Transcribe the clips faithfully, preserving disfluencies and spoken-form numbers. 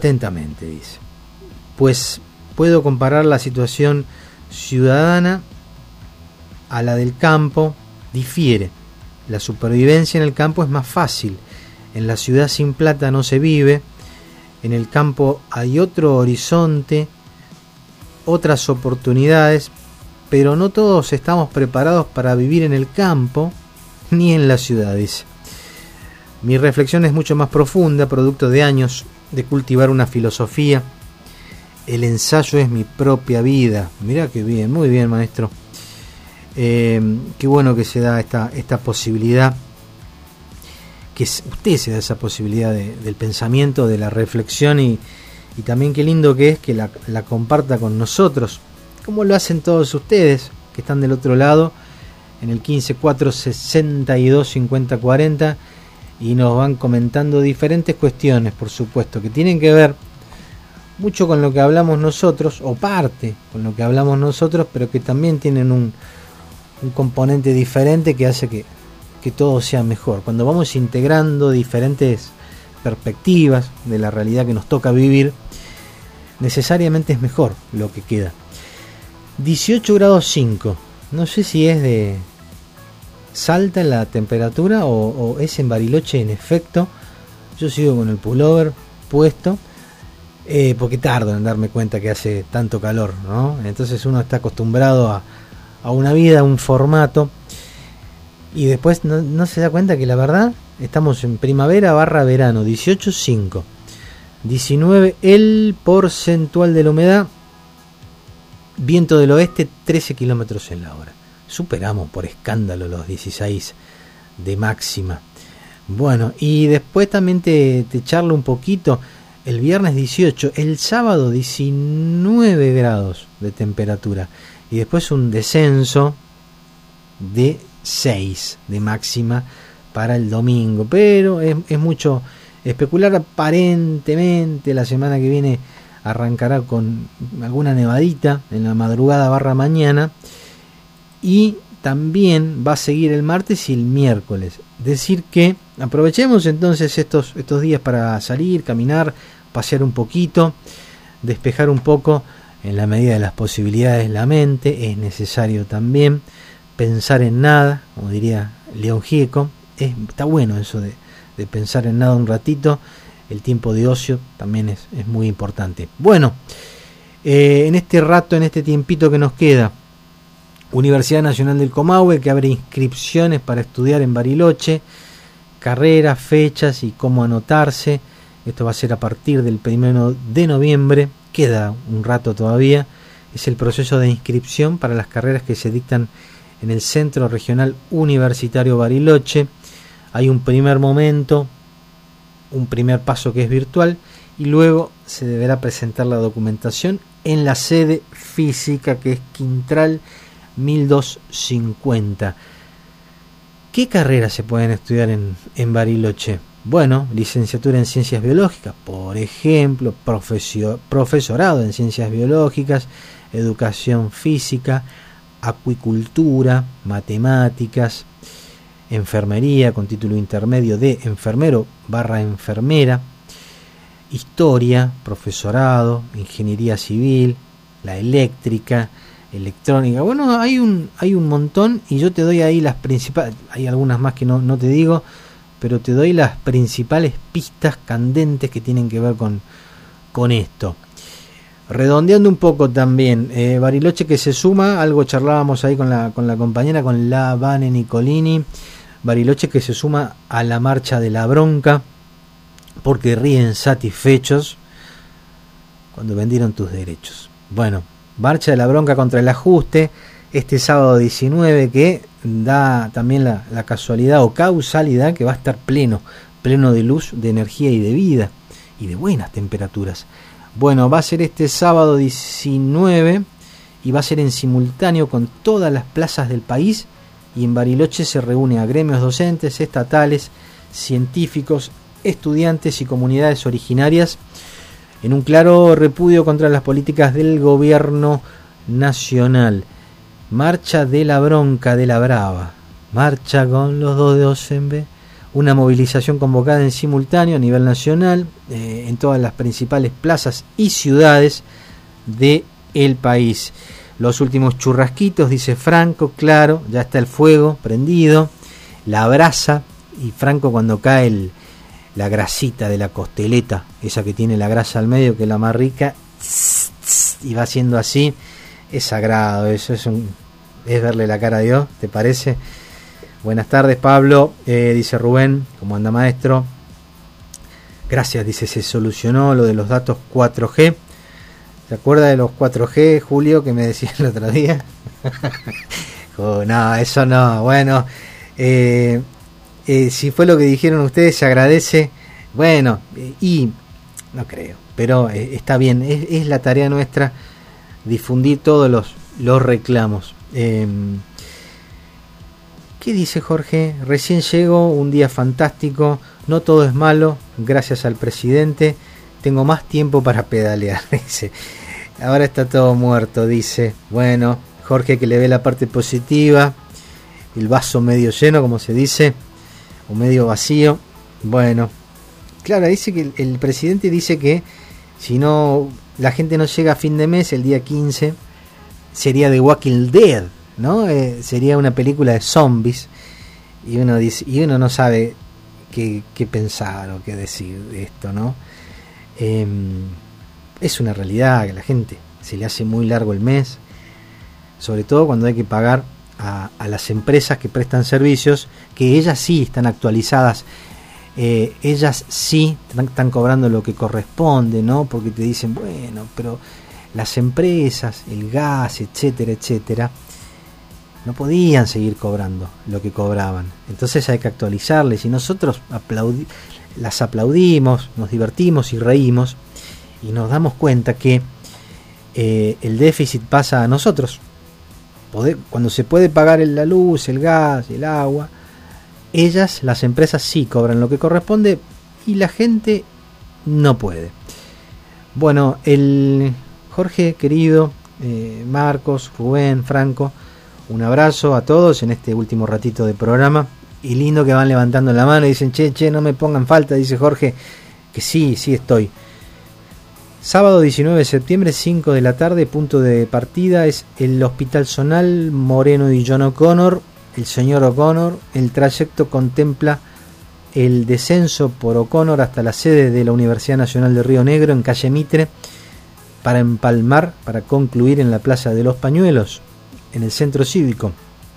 Atentamente, dice. Pues puedo comparar la situación ciudadana a la del campo. Difiere. La supervivencia en el campo es más fácil. En la ciudad sin plata no se vive. En el campo hay otro horizonte, otras oportunidades, pero no todos estamos preparados para vivir en el campo ni en las ciudades. Mi reflexión es mucho más profunda, producto de años de cultivar una filosofía. El ensayo es mi propia vida. Mirá qué bien, muy bien, maestro. Eh, qué bueno que se da esta, esta posibilidad, que usted se da esa posibilidad de, del pensamiento, de la reflexión, y, y también qué lindo que es que la, la comparta con nosotros, como lo hacen todos ustedes que están del otro lado en el quince cuatro sesenta y dos cincuenta cuarenta, y nos van comentando diferentes cuestiones, por supuesto, que tienen que ver mucho con lo que hablamos nosotros, o parte con lo que hablamos nosotros, pero que también tienen un, un componente diferente que hace que, que todo sea mejor. Cuando vamos integrando diferentes perspectivas de la realidad que nos toca vivir, necesariamente es mejor lo que queda. dieciocho grados cinco, no sé si es de Salta la temperatura o, o es en Bariloche en efecto. Yo sigo con el pullover puesto, eh, porque tardo en darme cuenta que hace tanto calor, ¿no? Entonces uno está acostumbrado a, a una vida, a un formato, y después no, no se da cuenta que la verdad estamos en primavera barra verano. Dieciocho cinco, diecinueve el porcentual de la humedad, viento del oeste trece kilómetros en la hora. Superamos por escándalo los dieciséis de máxima. Bueno, y después también te, te charlo un poquito. El viernes dieciocho, el sábado diecinueve grados de temperatura, y después un descenso de seis de máxima para el domingo. Pero es, es mucho especular. Aparentemente la semana que viene arrancará con alguna nevadita en la madrugada barra mañana, y también va a seguir el martes y el miércoles. Decir que aprovechemos entonces estos, estos días para salir, caminar, pasear un poquito, despejar un poco en la medida de las posibilidades la mente. Es necesario también pensar en nada, como diría León Gieco. Es, está bueno eso de, de pensar en nada un ratito. El tiempo de ocio también es, es muy importante. Bueno, eh, en este rato, en este tiempito que nos queda, Universidad Nacional del Comahue, que abre inscripciones para estudiar en Bariloche, carreras, fechas y cómo anotarse. Esto va a ser a partir del primero de noviembre, queda un rato todavía. Es el proceso de inscripción para las carreras que se dictan en el Centro Regional Universitario Bariloche. Hay un primer momento, un primer paso que es virtual, y luego se deberá presentar la documentación en la sede física, que es Quintral mil doscientos cincuenta. ¿Qué carreras se pueden estudiar en, en Bariloche? Bueno, licenciatura en Ciencias Biológicas, por ejemplo, profesio, profesorado en Ciencias Biológicas, Educación Física, Acuicultura, Matemáticas, Enfermería con título intermedio de enfermero barra enfermera, Historia, Profesorado, Ingeniería Civil, la Eléctrica, Electrónica. Bueno, hay un hay un montón, y yo te doy ahí las principales. Hay algunas más que no, no te digo, pero te doy las principales pistas candentes que tienen que ver con, con esto. Redondeando un poco también, eh, Bariloche que se suma, algo charlábamos ahí con la, con la compañera, con la Vane Nicolini. Bariloche que se suma a la marcha de la bronca, porque ríen satisfechos cuando vendieron tus derechos. Bueno, marcha de la bronca contra el ajuste, este sábado diecinueve, que da también la, la casualidad o causalidad que va a estar pleno, pleno de luz, de energía y de vida, y de buenas temperaturas. Bueno, va a ser este sábado diecinueve, y va a ser en simultáneo con todas las plazas del país, y en Bariloche se reúne a gremios docentes, estatales, científicos, estudiantes y comunidades originarias, en un claro repudio contra las políticas del gobierno nacional. Marcha de la bronca de la brava, marcha con los dos dedos en B, una movilización convocada en simultáneo a nivel nacional eh, en todas las principales plazas y ciudades del país. Los últimos churrasquitos, dice Franco, claro, ya está el fuego prendido, la brasa, y Franco cuando cae el, la grasita de la costeleta, esa que tiene la grasa al medio, que es la más rica, tss, tss, y va haciendo así, es sagrado, eso es un es verle la cara a Dios, ¿te parece? Buenas tardes, Pablo, eh, dice Rubén, ¿cómo anda, maestro? Gracias, dice, se solucionó lo de los datos cuatro G. ¿Se acuerda de los cuatro G, Julio, que me decía el otro día? Oh, no, eso no, bueno, eh, eh, si fue lo que dijeron ustedes, se agradece, bueno, eh, y no creo, pero eh, está bien, es, es la tarea nuestra difundir todos los, los reclamos. Eh, ¿Qué dice Jorge? Recién llego, un día fantástico, no todo es malo, gracias al presidente, tengo más tiempo para pedalear, dice. Ahora está todo muerto, dice. Bueno, Jorge, que le ve la parte positiva, el vaso medio lleno, como se dice, o medio vacío. Bueno, claro, dice que el, el presidente dice que si no la gente no llega a fin de mes, el día quince, sería The Walking Dead, ¿no? Eh, sería una película de zombies, y uno dice, y uno no sabe qué, qué pensar o qué decir de esto, ¿no? Eh, es una realidad que a la gente se le hace muy largo el mes, sobre todo cuando hay que pagar a, a las empresas que prestan servicios, que ellas sí están actualizadas, eh, ellas sí están, están cobrando lo que corresponde, ¿no? Porque te dicen, bueno, pero las empresas, el gas, etcétera, etcétera, no podían seguir cobrando lo que cobraban, entonces hay que actualizarles, y nosotros aplaudi- las aplaudimos, nos divertimos y reímos, y nos damos cuenta que eh, el déficit pasa a nosotros. Poder, cuando se puede pagar la luz, el gas, el agua, ellas, las empresas, sí cobran lo que corresponde y la gente no puede. Bueno, el Jorge querido, eh, Marcos, Rubén, Franco, un abrazo a todos en este último ratito de programa, y lindo que van levantando la mano y dicen, che, che, no me pongan falta, dice Jorge, que sí, sí estoy. Sábado diecinueve de septiembre, cinco de la tarde, punto de partida es el Hospital Zonal Moreno y John O'Connor, el señor O'Connor. El trayecto contempla el descenso por O'Connor hasta la sede de la Universidad Nacional de Río Negro en calle Mitre, para empalmar, para concluir en la Plaza de los Pañuelos, en el Centro Cívico.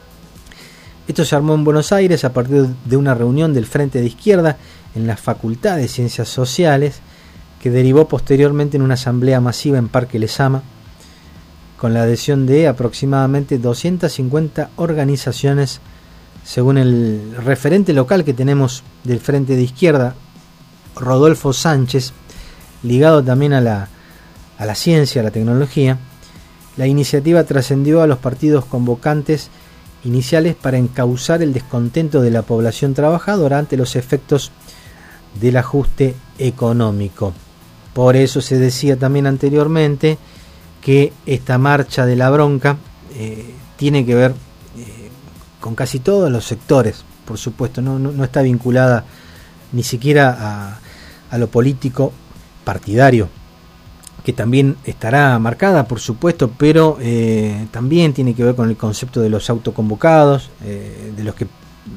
Esto se armó en Buenos Aires a partir de una reunión del Frente de Izquierda en la Facultad de Ciencias Sociales, que derivó posteriormente en una asamblea masiva en Parque Lezama, con la adhesión de aproximadamente doscientas cincuenta organizaciones, según el referente local que tenemos del Frente de Izquierda, Rodolfo Sánchez, ligado también a la, a la ciencia, a la tecnología. La iniciativa trascendió a los partidos convocantes iniciales para encauzar el descontento de la población trabajadora ante los efectos del ajuste económico. Por eso se decía también anteriormente que esta marcha de la bronca eh, tiene que ver eh, con casi todos los sectores, por supuesto, no, no, no está vinculada ni siquiera a, a lo político partidario, que también estará marcada, por supuesto, pero eh, también tiene que ver con el concepto de los autoconvocados, eh, de los que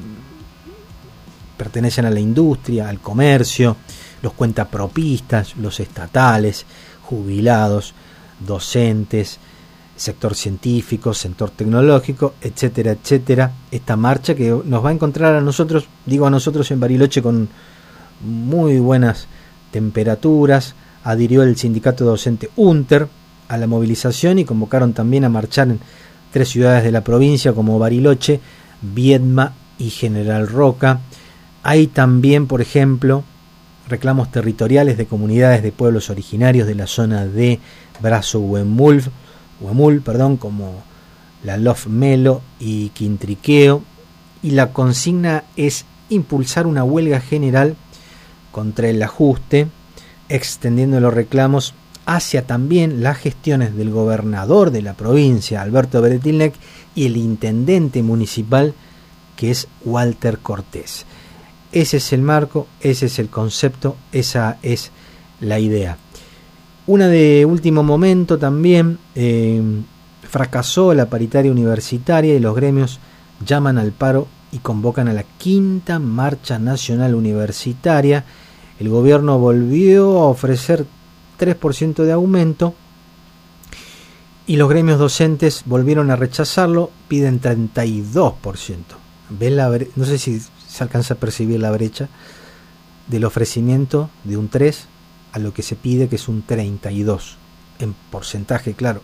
pertenecen a la industria, al comercio, los cuentapropistas, los estatales, jubilados, docentes, sector científico, sector tecnológico, etcétera, etcétera. Esta marcha que nos va a encontrar a nosotros, digo a nosotros en Bariloche, con muy buenas temperaturas. Adhirió el sindicato docente UNTER a la movilización y convocaron también a marchar en tres ciudades de la provincia como Bariloche, Viedma y General Roca. Hay también, por ejemplo, reclamos territoriales de comunidades de pueblos originarios de la zona de Brazo Huemul, Huemul, perdón, como la Lof Melo y Quintriqueo, y la consigna es impulsar una huelga general contra el ajuste, extendiendo los reclamos hacia también las gestiones del gobernador de la provincia, Alberto Beretilnec, y el intendente municipal, que es Walter Cortés. ese es el marco, ese es el concepto, esa es la idea. Una de último momento también, eh, fracasó la paritaria universitaria y los gremios llaman al paro y convocan a la quinta marcha nacional universitaria. El gobierno volvió a ofrecer tres por ciento de aumento y los gremios docentes volvieron a rechazarlo, piden treinta y dos por ciento. ¿Ven la bre- no sé si se alcanza a percibir la brecha del ofrecimiento de un tres a lo que se pide, que es un treinta y dos en porcentaje, claro.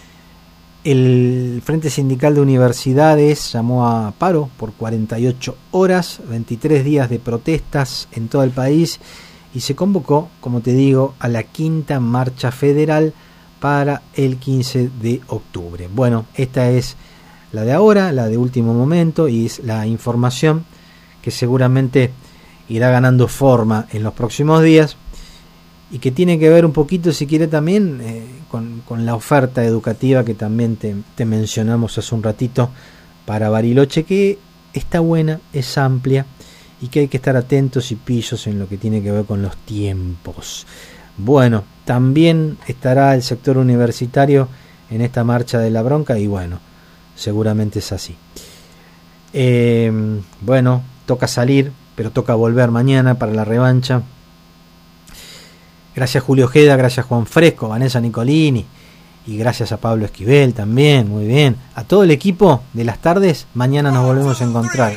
El Frente Sindical de Universidades llamó a paro por cuarenta y ocho horas, veintitrés días de protestas en todo el país y se convocó, como te digo, a la quinta marcha federal para el quince de octubre. Bueno, esta es la de ahora, la de último momento, y es la información que seguramente irá ganando forma en los próximos días y que tiene que ver un poquito, si quiere, también eh, con, con la oferta educativa que también te, te mencionamos hace un ratito para Bariloche, que está buena, es amplia y que hay que estar atentos y pillos en lo que tiene que ver con los tiempos. Bueno, también estará el sector universitario en esta marcha de la bronca y bueno, seguramente es así. Eh, bueno, toca salir, pero toca volver mañana para la revancha. Gracias Julio Ojeda, gracias Juan Fresco, Vanessa Nicolini y gracias a Pablo Esquivel también, muy bien. A todo el equipo de las tardes, mañana nos volvemos a encontrar.